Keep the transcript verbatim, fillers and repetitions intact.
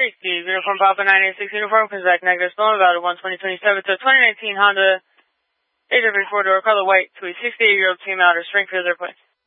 Steve, Uniform Papa nine eight six Uniform, comes back negative, stolen about one twenty twenty-seven to twenty nineteen Honda H R V four door, color white, to a sixty-eight-year-old female out of Springfield Airport.